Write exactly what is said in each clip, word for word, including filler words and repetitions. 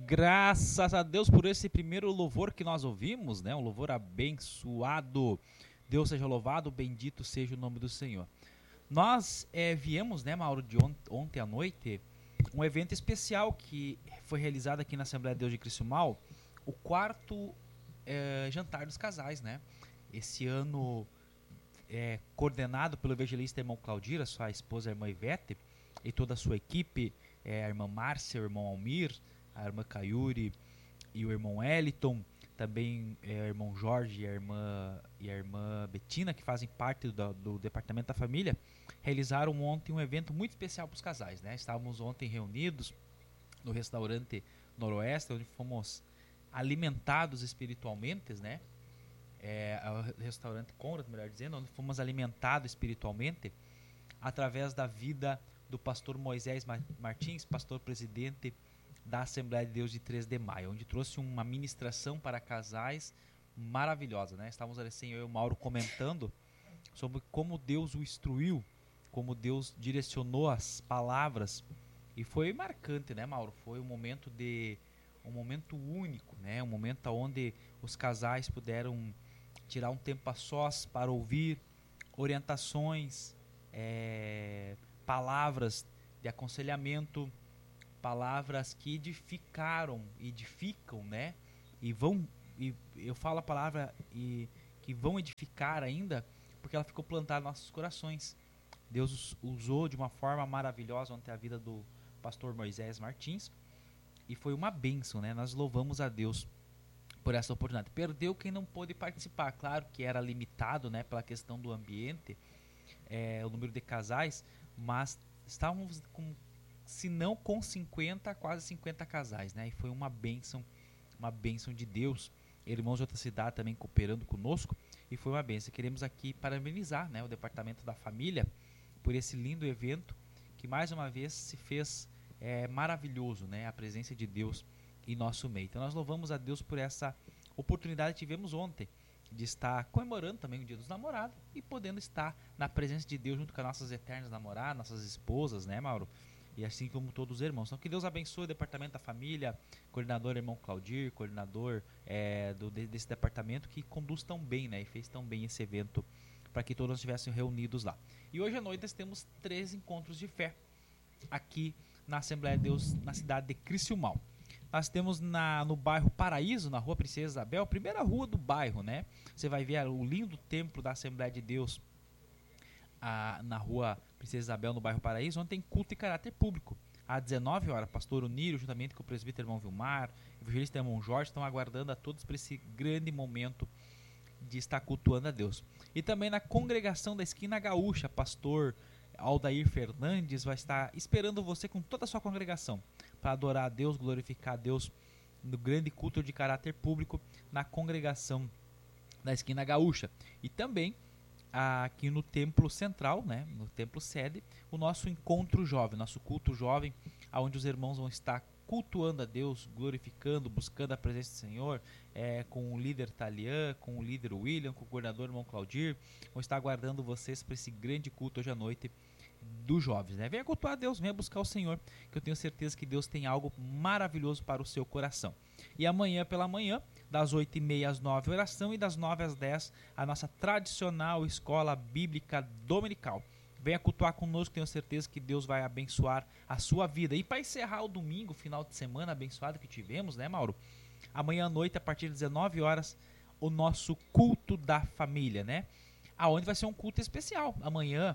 Graças a Deus por esse primeiro louvor que nós ouvimos, né? Um louvor abençoado. Deus seja louvado, bendito seja o nome do Senhor. Nós é, viemos, né, Mauro, de ont ontem à noite, um evento especial que foi realizado aqui na Assembleia de Deus de Criciúmal, o quarto é, jantar dos casais, né? Esse ano é, coordenado pelo evangelista irmão Claudir, a sua esposa, a irmã Ivete, e toda a sua equipe, é, a irmã Márcia, o irmão Almir, a irmã Caiuri e o irmão Eliton, também é, o irmão Jorge e a irmã, e a irmã Betina, que fazem parte do, do departamento da família, realizaram ontem um evento muito especial para os casais, né? Estávamos ontem reunidos no restaurante Noroeste, onde fomos alimentados espiritualmente, né? É, o restaurante Conrad, melhor dizendo, onde fomos alimentados espiritualmente através da vida do pastor Moisés Martins, pastor presidente da Assembleia de Deus de três de maio, onde trouxe uma ministração para casais maravilhosa, né? Estávamos assim, eu e o Mauro comentando sobre como Deus o instruiu, como Deus direcionou as palavras, e foi marcante, né, Mauro? Foi um momento de um momento único, né? Um momento onde os casais puderam tirar um tempo a sós para ouvir orientações, é, palavras de aconselhamento, palavras que edificaram, edificam, né? E vão, e eu falo a palavra e que vão edificar ainda, porque ela ficou plantada nos nossos corações. Deus usou de uma forma maravilhosa ontem a vida do pastor Moisés Martins, e foi uma bênção, né? Nós louvamos a Deus por essa oportunidade. Perdeu quem não pôde participar, claro que era limitado, né, pela questão do ambiente, é, o número de casais, mas estávamos com, se não com cinquenta, quase cinquenta casais, né? E foi uma bênção, uma bênção de Deus. Irmãos de outra cidade também cooperando conosco, e foi uma bênção. Queremos aqui parabenizar, né, o Departamento da Família por esse lindo evento que mais uma vez se fez é, maravilhoso, né? A presença de Deus em nosso meio. Então nós louvamos a Deus por essa oportunidade que tivemos ontem de estar comemorando também o Dia dos Namorados e podendo estar na presença de Deus junto com as nossas eternas namoradas, nossas esposas, né, Mauro? E assim como todos os irmãos. Então que Deus abençoe o Departamento da Família, coordenador irmão Claudir, coordenador é, do, desse departamento, que conduz tão bem, né, e fez tão bem esse evento para que todos estivessem reunidos lá. E hoje à noite nós temos três encontros de fé aqui na Assembleia de Deus, na cidade de Criciúmal. Nós temos na, no bairro Paraíso, na rua Princesa Isabel, a primeira rua do bairro, né? Você vai ver o lindo templo da Assembleia de Deus a, na rua Princesa Isabel, no bairro Paraíso, onde tem culto e caráter público. Às dezenove horas, pastor Onírio, juntamente com o presbítero irmão Vilmar, o evangelista irmão Jorge, estão aguardando a todos para esse grande momento de estar cultuando a Deus. E também na congregação da Esquina Gaúcha, pastor Aldair Fernandes vai estar esperando você com toda a sua congregação para adorar a Deus, glorificar a Deus no grande culto de caráter público na congregação da Esquina Gaúcha. E também aqui no templo central, né, no templo sede, o nosso encontro jovem, nosso culto jovem, onde os irmãos vão estar cultuando a Deus, glorificando, buscando a presença do Senhor, é, com o líder Talian, com o líder William, com o coordenador irmão Claudir, vão estar aguardando vocês para esse grande culto hoje à noite dos jovens, né? Venha cultuar a Deus, venha buscar o Senhor, que eu tenho certeza que Deus tem algo maravilhoso para o seu coração. E amanhã pela manhã, das oito e meia às nove, oração, e das nove às dez, a nossa tradicional escola bíblica dominical. Venha cultuar conosco, tenho certeza que Deus vai abençoar a sua vida. E para encerrar o domingo, final de semana abençoado que tivemos, né, Mauro? Amanhã à noite, a partir das dezenove horas, o nosso culto da família, né? Aonde vai ser um culto especial. Amanhã,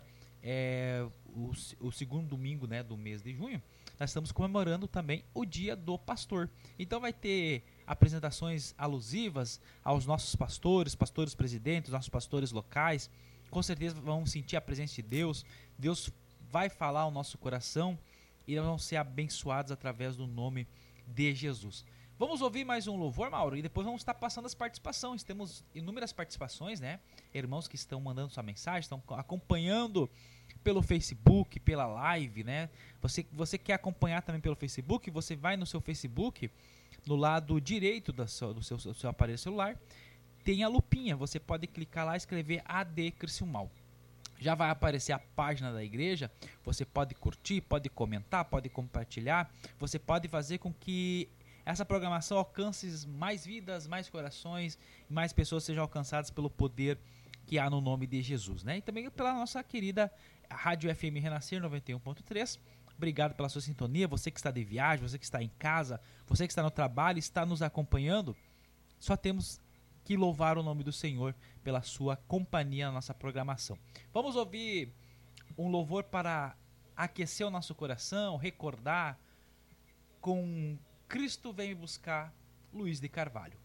é, o, o segundo domingo, né, do mês de junho, nós estamos comemorando também o Dia do Pastor. Então vai ter apresentações alusivas aos nossos pastores, pastores presidentes, nossos pastores locais. Com certeza vamos sentir a presença de Deus. Deus vai falar ao nosso coração e nós vamos ser abençoados através do nome de Jesus. Vamos ouvir mais um louvor, Mauro, e depois vamos estar passando as participações. Temos inúmeras participações, né? Irmãos que estão mandando sua mensagem, estão acompanhando pelo Facebook, pela live, né? Você, você quer acompanhar também pelo Facebook, você vai no seu Facebook, no lado direito do seu, do seu, do seu aparelho celular, tem a lupinha, você pode clicar lá e escrever A D Criciúmal. Já vai aparecer a página da igreja, você pode curtir, pode comentar, pode compartilhar, você pode fazer com que essa programação alcance mais vidas, mais corações, mais pessoas sejam alcançadas pelo poder que há no nome de Jesus, né? E também pela nossa querida Rádio F M Renascer noventa e um ponto três. Obrigado pela sua sintonia, você que está de viagem, você que está em casa, você que está no trabalho, está nos acompanhando. Só temos que louvar o nome do Senhor pela sua companhia na nossa programação. Vamos ouvir um louvor para aquecer o nosso coração, recordar com Cristo Vem Me Buscar, Luiz de Carvalho.